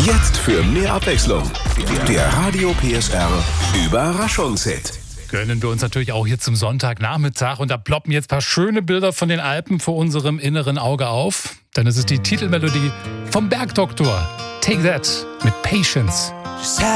Jetzt für mehr Abwechslung. Der Radio PSR Überraschungshit. Gönnen wir uns natürlich auch hier zum Sonntagnachmittag. Und da ploppen jetzt ein paar schöne Bilder von den Alpen vor unserem inneren Auge auf. Denn es ist die Titelmelodie vom Bergdoktor. Take That mit Patience.